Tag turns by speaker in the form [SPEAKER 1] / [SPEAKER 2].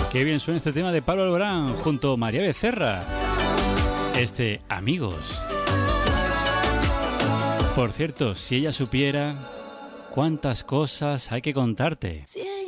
[SPEAKER 1] Qué bien suena este tema de Pablo Alborán junto a María Becerra. Amigos. Por cierto, si ella supiera cuántas cosas hay que contarte.
[SPEAKER 2] Si